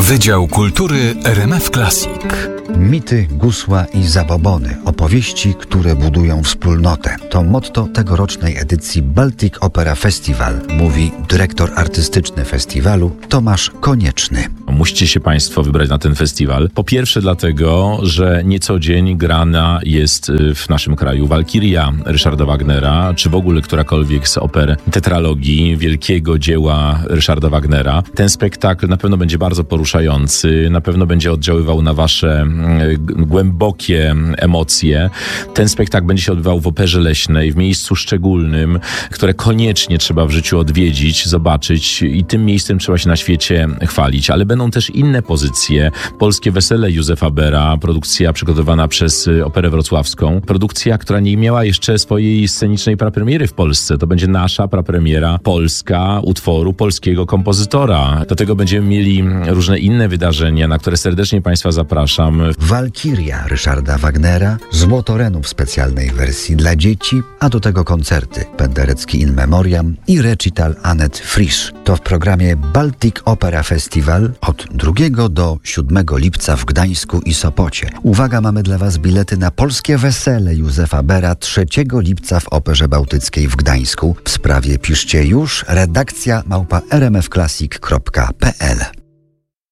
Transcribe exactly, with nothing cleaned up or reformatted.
Wydział Kultury R M F Classic. Mity, gusła i zabobony. Opowieści, które budują wspólnotę. To motto tegorocznej edycji Baltic Opera Festival, mówi dyrektor artystyczny festiwalu Tomasz Konieczny. Musicie się Państwo wybrać na ten festiwal. Po pierwsze dlatego, że nie co dzień grana jest w naszym kraju Walkiria Ryszarda Wagnera, czy w ogóle którakolwiek z oper tetralogii wielkiego dzieła Ryszarda Wagnera. Ten spektakl na pewno będzie bardzo poruszający, na pewno będzie oddziaływał na wasze głębokie emocje. Ten spektakl będzie się odbywał w Operze Leśnej, w miejscu szczególnym, które koniecznie trzeba w życiu odwiedzić, zobaczyć i tym miejscem trzeba się na świecie chwalić. Ale będą też inne pozycje. Polskie Wesele Józefa Bera, produkcja przygotowana przez Operę Wrocławską. Produkcja, która nie miała jeszcze swojej scenicznej prapremiery w Polsce. To będzie nasza prapremiera polska utworu polskiego kompozytora. Do tego będziemy mieli różne inne wydarzenia, na które serdecznie Państwa zapraszam. Walkiria Ryszarda Wagnera, Złoto Renu w specjalnej wersji dla dzieci, a do tego koncerty Penderecki in Memoriam i recital Annette Frisch. To w programie Baltic Opera Festival od drugiego do siódmego lipca w Gdańsku i Sopocie. Uwaga, mamy dla Was bilety na Polskie Wesele Józefa Bera trzeciego lipca w Operze Bałtyckiej w Gdańsku. W sprawie piszcie już redakcja małpa r m f classic kropka p l.